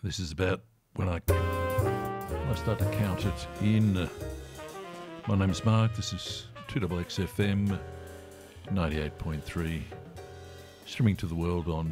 This is about when I start to count it in. My name's Mark. This is 2XXFM 98.3. Streaming to the world on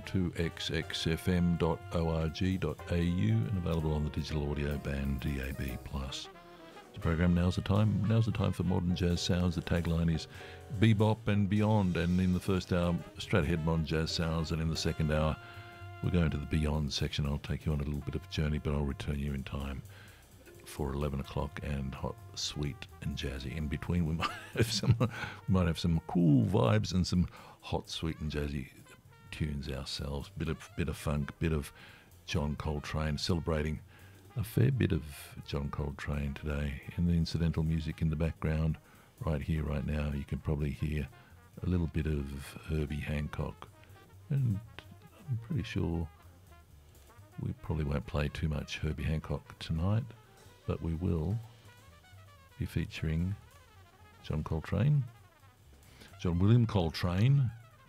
2xxfm.org.au and available on the digital audio band DAB+. The program Now's the Time for Modern Jazz Sounds. The tagline is bebop and beyond, and in the first hour, straight ahead modern jazz sounds, and in the second hour, we're going to the beyond section. I'll take you on a little bit of a journey, but I'll return you in time for 11 o'clock and hot, sweet and jazzy. In between, we might have some cool vibes and some hot, sweet and jazzy tunes ourselves. Bit of funk, bit of John Coltrane, celebrating a fair bit of John Coltrane today. And the incidental music in the background, right here, right now, you can probably hear a little bit of Herbie Hancock. And I'm pretty sure we probably won't play too much Herbie Hancock tonight, but we will be featuring John Coltrane. John William Coltrane,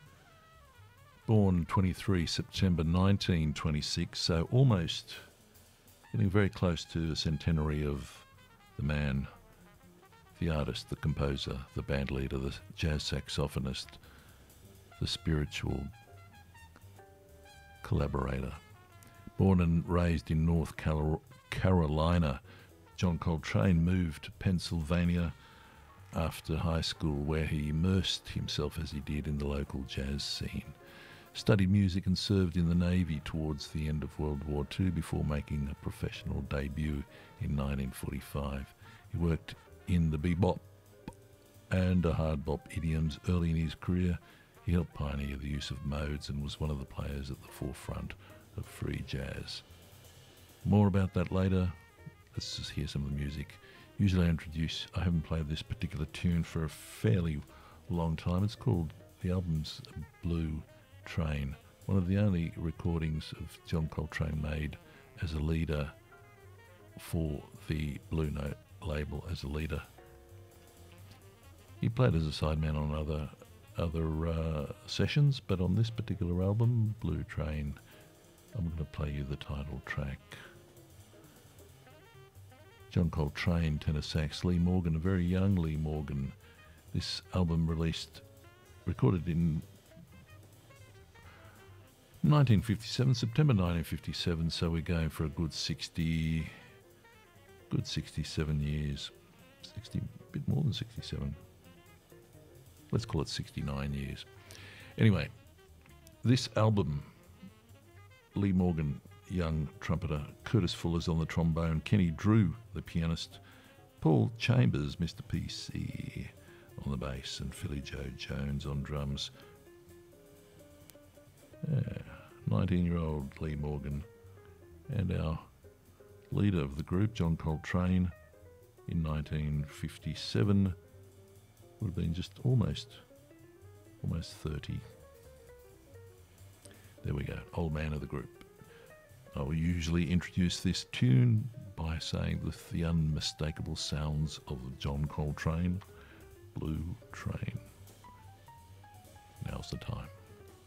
born 23 September 1926, so almost getting very close to the centenary of the man, the artist, the composer, the band leader, the jazz saxophonist, the spiritual collaborator. Born and raised in North Carolina, John Coltrane moved to Pennsylvania after high school, where he immersed himself as he did in the local jazz scene. Studied music and served in the Navy towards the end of World War II before making a professional debut in 1945. He worked in the bebop and hard bop idioms early in his career. He helped pioneer the use of modes and was one of the players at the forefront of free jazz. More about that later. Let's just hear some of the music. Usually I haven't played this particular tune for a fairly long time. It's called, the album's Blue Train, one of the only recordings of John Coltrane made as a leader for the Blue Note label, as a leader. He played as a sideman on other sessions, but on this particular album, Blue Train, I'm going to play you the title track. John Coltrane, tenor sax, Lee Morgan, a very young Lee Morgan. This album recorded in 1957, September 1957, so we're going for a good 67 years. A bit more than 67. Let's call it 69 years. Anyway, this album, Lee Morgan, young trumpeter, Curtis Fuller's on the trombone, Kenny Drew, the pianist, Paul Chambers, Mr. PC, on the bass, and Philly Joe Jones on drums. 19-year-old Lee Morgan, and our leader of the group, John Coltrane, in 1957, would have been just almost 30. There we go, old man of the group. I will usually introduce this tune by saying with the unmistakable sounds of John Coltrane, Blue Train. Now's the time.